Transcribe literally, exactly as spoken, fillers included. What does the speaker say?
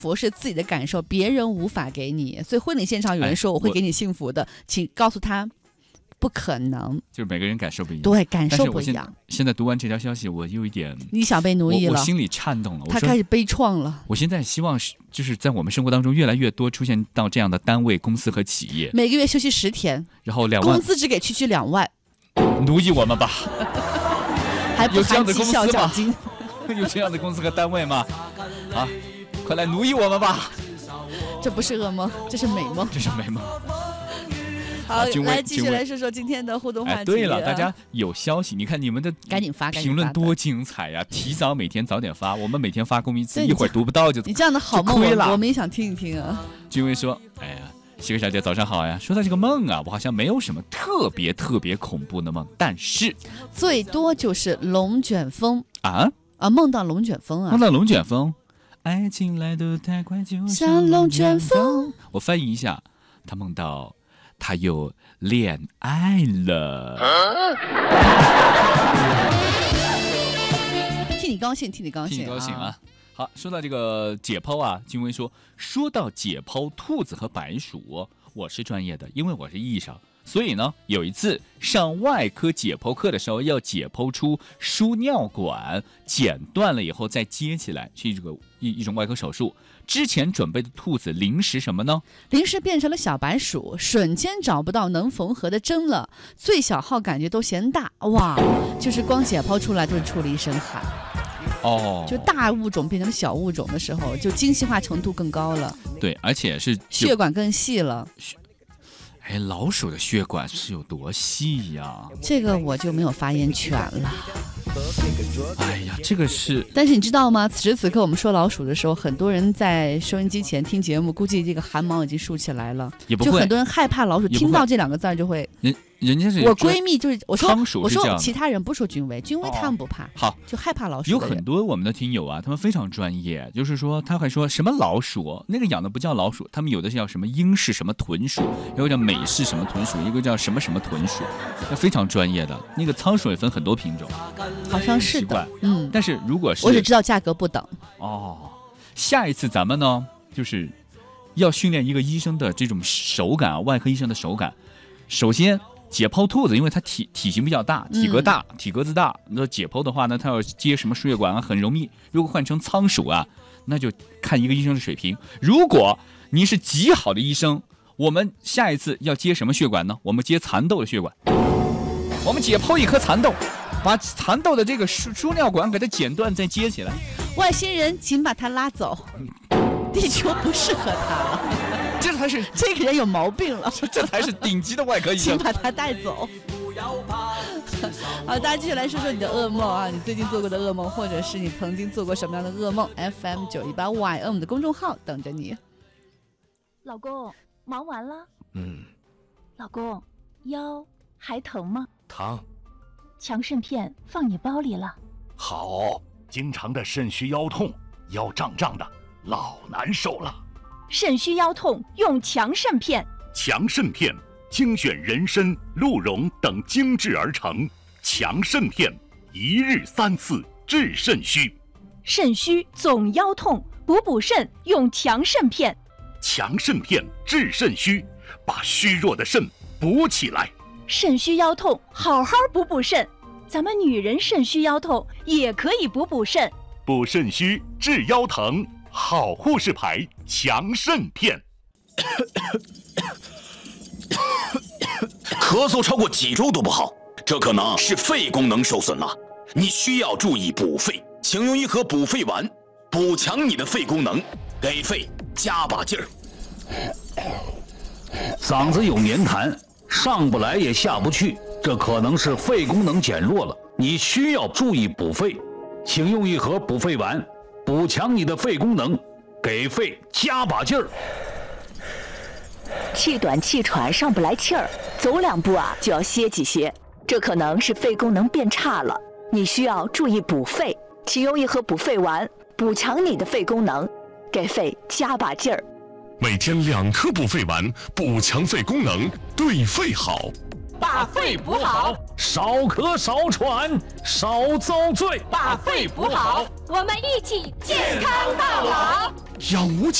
福是自己的感受，别人无法给你。所以婚礼现场有人说我会给你幸福的，哎、请告诉他不可能， 就是每个人感受不一样。 对，感受不一样。 现, 现在读完这条消息，我有一点， 你想被奴役了， 我, 我心里颤动了。 他开始悲怆了。 我现在希望是，就是在我们生活当中越来越多出现到这样的单位、公司和企业， 每个月休息十天， 然后两万， 工资只给区区两万， 奴役我们吧。 还不含绩效奖金。 有这样的公司和单位吗？啊，快来奴役我们吧！ 这不是噩梦，这是美梦， 这是美梦。 好，啊、来继续来说说今天的互动话题。 哎、对了，大家有消息，你看你们的赶紧发， 评论多精彩呀！提早每天早点发，我们每天发公一次，一会儿读不到就你这样的好梦亏了。 我们也想听一听啊。 君威说：“哎呀，西哥小姐早上好呀！说到这个梦啊，我好像没有什么特别特别恐怖的梦，但是最多就是龙卷风啊。” 啊，梦到龙卷风啊！ 梦到龙卷风，爱情来得太快，就像龙卷风。我翻译一下，他梦到他又恋爱了。啊、 替你高兴，替你高兴， 替你高兴啊！啊好，说到这个解剖啊，金威说，说到解剖兔子和白鼠，我是专业的，因为我是医生。所以呢，有一次上外科解剖课的时候，要解剖出输尿管，剪断了以后再接起来，是一个一一种外科手术。之前准备的兔子临时什么呢？ 临时变成了小白鼠，瞬间找不到能缝合的针了，最小号感觉都嫌大，哇，就是光解剖出来都是出了一身汗。 哦， 就大物种变成小物种的时候，就精细化程度更高了。 对，而且是血管更细了。 哎，老鼠的血管是有多细呀？ 这个我就没有发言权了。 哎呀，这个是…… 但是你知道吗？此时此刻我们说老鼠的时候，很多人在收音机前听节目，估计这个汗毛已经竖起来了。 也不会， 就很多人害怕老鼠，听到这两个字就会。 人人家是我闺蜜就是我说仓鼠我说其他人不说君威，君威他们不怕， 哦、好就害怕老鼠。 有很多我们的听友啊，他们非常专业，就是说他会说什么老鼠，那个养的不叫老鼠，他们有的叫什么英式什么豚鼠，一个叫美式什么豚鼠，一个叫什么什么豚鼠，那非常专业的。那个仓鼠也分很多品种， 好像是的，嗯。 但是如果是我只知道价格不等。 哦，下一次咱们呢，就是要训练一个医生的这种手感啊，外科医生的手感。首先解剖兔子，因为它体体型比较大，体格大，嗯、体格子大，那解剖的话呢，它要接什么输液管啊，很容易。如果换成仓鼠啊，那就看一个医生的水平。如果您是极好的医生，我们下一次要接什么血管呢？我们接蚕豆的血管，我们解剖一颗蚕豆，把蚕豆的这个输输尿管给它剪断，再接起来。 外星人，请把他拉走，地球不适合他了。 这才是这个人有毛病了， 这才是顶级的外科医生。 请把他带走。好，大家继续来说说你的噩梦啊，你最近做过的噩梦，或者是你曾经做过什么样的噩梦 ？F M 九一八 Y M 的公众号等着你。 老公，忙完了？ 嗯。 老公，腰还疼吗？ 疼。 强肾片放你包里了。 好，经常的肾虚腰痛，腰胀胀的，老难受了。 肾虚腰痛用强肾片。 强肾片精选人参、鹿茸等精制而成，强肾片一日三次治肾虚。 肾虚总腰痛，补补肾用强肾片。 强肾片治肾虚，把虚弱的肾补起来。 肾虚腰痛好好补补肾，咱们女人肾虚腰痛也可以补补肾。 补肾虚治腰疼，好护士牌强肾片。 咳嗽超过几周都不好，这可能是肺功能受损了，你需要注意补肺，请用一盒补肺丸，补强你的肺功能，给肺加把劲儿。 嗓子有黏痰，上不来也下不去，这可能是肺功能减弱了，你需要注意补肺，请用一盒补肺丸，补强你的肺功能，给肺加把劲儿。 气短气喘上不来气儿，走两步啊就要歇几歇，这可能是肺功能变差了，你需要注意补肺，请用一盒补肺丸，补强你的肺功能，给肺加把劲儿。 每天两颗补肺丸，补强肺功能，对肺好。 把肺补好， 少咳少喘少遭罪， 把肺补好，我们一起健康到老。 幺五九。